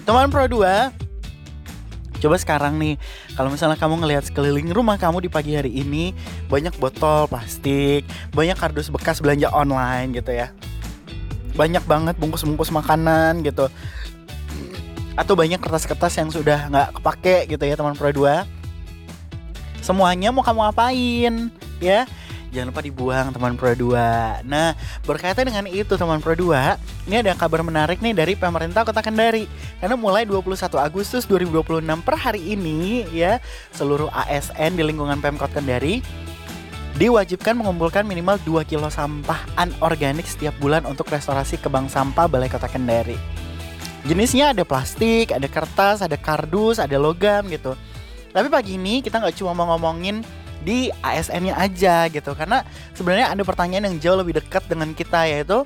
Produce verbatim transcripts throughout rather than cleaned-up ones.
Teman Pro dua, coba sekarang nih, kalau misalnya kamu ngelihat sekeliling rumah kamu di pagi hari ini, banyak botol plastik, banyak kardus bekas belanja online gitu ya. Banyak banget bungkus-bungkus makanan gitu. Atau banyak kertas-kertas yang sudah nggak kepake gitu ya teman Pro dua. Semuanya mau kamu apain ya? Jangan lupa dibuang teman Pro dua. Nah, berkaitan dengan itu teman Pro dua, ini ada kabar menarik nih dari pemerintah Kota Kendari. Karena mulai dua puluh satu Agustus dua ribu dua puluh enam per hari ini ya, seluruh A S N di lingkungan Pemkot Kendari diwajibkan mengumpulkan minimal dua kilo sampah anorganik setiap bulan untuk restorasi ke bank sampah Balai Kota Kendari. Jenisnya ada plastik, ada kertas, ada kardus, ada logam gitu. Tapi pagi ini kita nggak cuma mau ngomongin di A S N-nya aja gitu, karena sebenarnya ada pertanyaan yang jauh lebih dekat dengan kita, yaitu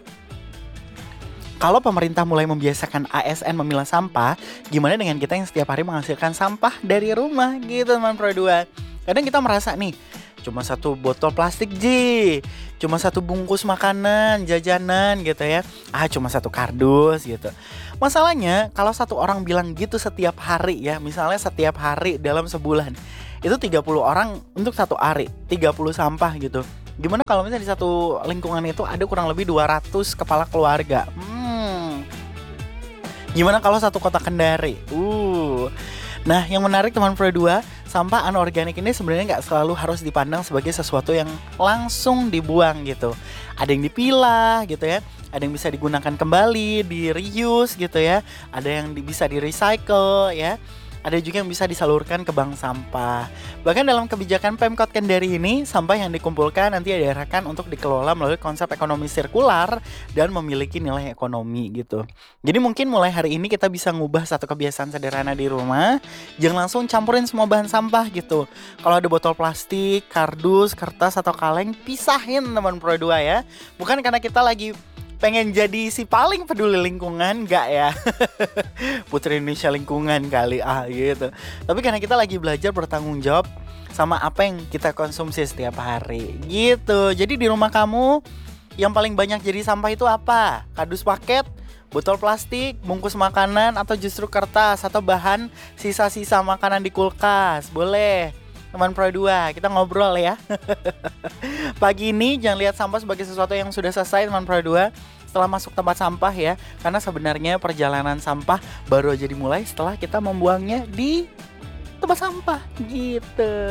kalau pemerintah mulai membiasakan A S N memilah sampah, gimana dengan kita yang setiap hari menghasilkan sampah dari rumah gitu teman Pro dua. Kadang kita merasa nih, cuma satu botol plastik Ji, cuma satu bungkus makanan, jajanan gitu ya, ah cuma satu kardus gitu. Masalahnya kalau satu orang bilang gitu setiap hari ya, misalnya setiap hari dalam sebulan, itu tiga puluh orang untuk satu hari, tiga puluh sampah gitu. Gimana kalau misalnya di satu lingkungan itu ada kurang lebih dua ratus kepala keluarga? Hmm. Gimana kalau satu kota Kendari? Uh. Nah, yang menarik teman Pro dua, sampah anorganik ini sebenarnya nggak selalu harus dipandang sebagai sesuatu yang langsung dibuang gitu. Ada yang dipilah gitu ya, ada yang bisa digunakan kembali, di reuse gitu ya, ada yang di, bisa di recycle ya. Ada juga yang bisa disalurkan ke bank sampah. Bahkan dalam kebijakan Pemkot Kendari ini, sampah yang dikumpulkan nanti diarahkan untuk dikelola melalui konsep ekonomi sirkular dan memiliki nilai ekonomi gitu. Jadi mungkin mulai hari ini kita bisa ngubah satu kebiasaan sederhana di rumah. Jangan langsung campurin semua bahan sampah gitu. Kalau ada botol plastik, kardus, kertas, atau kaleng, pisahin teman Pro dua ya. Bukan karena kita lagi pengen jadi si paling peduli lingkungan, enggak ya. Putri Indonesia lingkungan kali ah gitu. Tapi karena kita lagi belajar bertanggung jawab sama apa yang kita konsumsi setiap hari gitu. Jadi di rumah kamu yang paling banyak jadi sampah itu apa? Kardus paket, botol plastik, bungkus makanan, atau justru kertas atau bahan sisa-sisa makanan di kulkas? Boleh teman Pro dua, kita ngobrol ya. Pagi ini jangan lihat sampah sebagai sesuatu yang sudah selesai teman Pro dua setelah masuk tempat sampah ya. Karena sebenarnya perjalanan sampah baru aja dimulai setelah kita membuangnya di tempat sampah gitu.